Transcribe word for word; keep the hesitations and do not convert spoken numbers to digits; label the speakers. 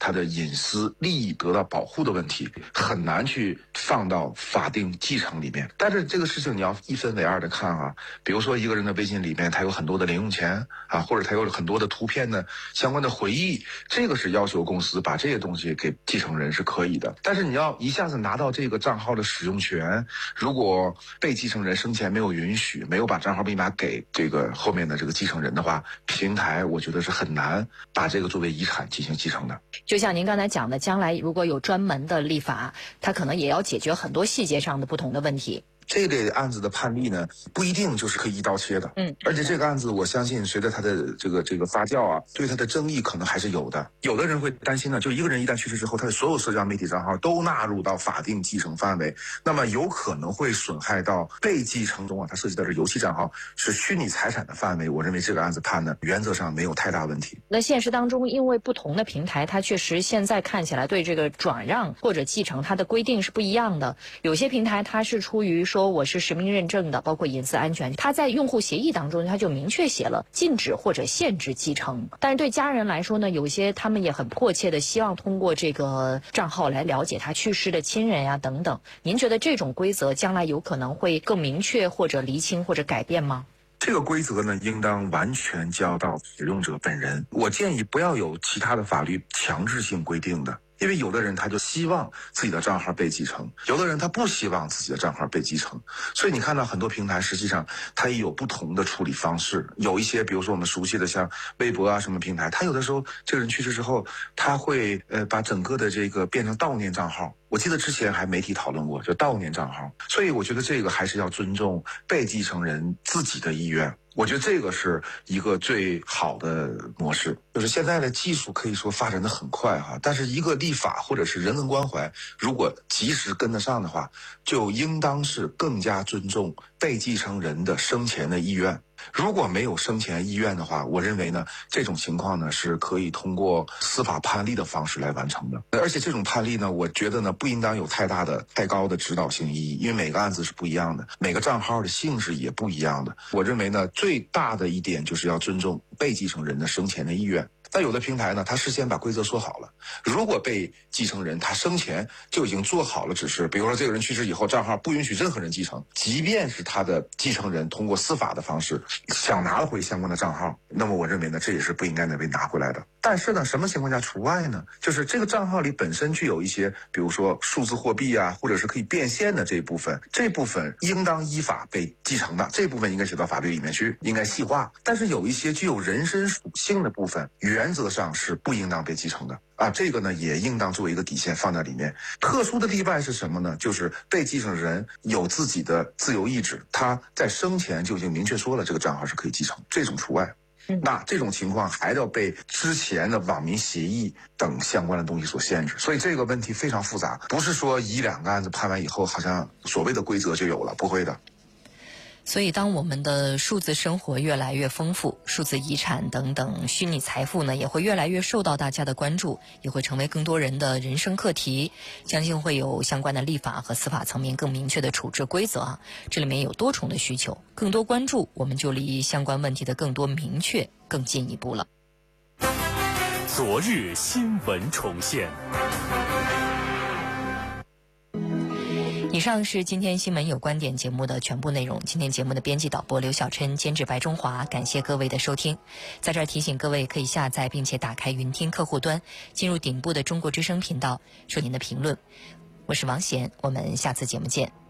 Speaker 1: 他的隐私利益得到保护的问题，很难去放到法定继承里面。但是这个事情你要一分为二的看啊，比如说一个人的微信里面他有很多的零用钱啊，或者他有很多的图片的相关的回忆，这个是要求公司把这些东西给继承人是可以的。但是你要一下子拿到这个账号的使用权，如果被继承人生前没有允许，没有把账号密码给这个后面的这个继承人的话，平台我觉得是很难把这个作为遗产进行继承的。
Speaker 2: 就像您刚才讲的，将来如果有专门的立法，它可能也要解决很多细节上的不同的问题。
Speaker 1: 这类案子的判例呢，不一定就是可以一刀切的，
Speaker 2: 嗯，
Speaker 1: 而且这个案子我相信随着它的这个这个发酵啊，对它的争议可能还是有的。有的人会担心呢，就一个人一旦去世之后，他的所有社交媒体账号都纳入到法定继承范围，那么有可能会损害到被继承中啊，它涉及到是游戏账号，是虚拟财产的范围。我认为这个案子判呢，原则上没有太大问题。
Speaker 2: 那现实当中，因为不同的平台，它确实现在看起来对这个转让或者继承它的规定是不一样的。有些平台它是出于说我是实名认证的，包括隐私安全，它在用户协议当中它就明确写了禁止或者限制继承。但是对家人来说呢，有些他们也很迫切的希望通过这个账号来了解他去世的亲人呀等等。您觉得这种规则将来有可能会更明确或者厘清或者改变吗？
Speaker 1: 这个规则呢，应当完全交到使用者本人。我建议不要有其他的法律强制性规定的。因为有的人他就希望自己的账号被继承，有的人他不希望自己的账号被继承，所以你看到很多平台实际上它也有不同的处理方式。有一些比如说我们熟悉的像微博啊什么平台，它有的时候这个人去世之后，他会呃把整个的这个变成悼念账号。我记得之前还媒体讨论过，就悼念账号。所以我觉得这个还是要尊重被继承人自己的意愿。我觉得这个是一个最好的模式。就是现在的技术可以说发展的很快哈，但是一个立法或者是人文关怀，如果及时跟得上的话，就应当是更加尊重被继承人的生前的意愿。如果没有生前意愿的话，我认为呢，这种情况呢是可以通过司法判例的方式来完成的。而且这种判例呢，我觉得呢不应当有太大的、太高的指导性意义，因为每个案子是不一样的，每个账号的性质也不一样的。我认为呢，最大的一点就是要尊重被继承人的生前的意愿。但有的平台呢，他事先把规则说好了，如果被继承人他生前就已经做好了指示，比如说这个人去世以后，账号不允许任何人继承，即便是他的继承人通过司法的方式想拿回相关的账号，那么我认为呢，这也是不应该被拿回来的。但是呢，什么情况下除外呢？就是这个账号里本身具有一些，比如说数字货币啊，或者是可以变现的这一部分，这部分应当依法被继承的，这部分应该写到法律里面去，应该细化。但是有一些具有人身属性的部分，原则上是不应当被继承的啊，这个呢也应当作为一个底线放在里面。特殊的例外是什么呢？就是被继承人有自己的自由意志，他在生前就已经明确说了这个账号是可以继承，这种除外。那这种情况还要被之前的网民协议等相关的东西所限制，所以这个问题非常复杂，不是说一两个案子判完以后好像所谓的规则就有了，不会的。
Speaker 2: 所以当我们的数字生活越来越丰富，数字遗产等等虚拟财富呢也会越来越受到大家的关注，也会成为更多人的人生课题，相信会有相关的立法和司法层面更明确的处置规则啊。这里面有多重的需求，更多关注，我们就离相关问题的更多明确更进一步了。
Speaker 3: 昨日新闻重现。
Speaker 2: 以上是今天新闻有观点节目的全部内容。今天节目的编辑导播刘小琛，监制白中华，感谢各位的收听。在这儿提醒各位可以下载并且打开云听客户端，进入顶部的中国之声频道，说您的评论。我是王贤，我们下次节目见。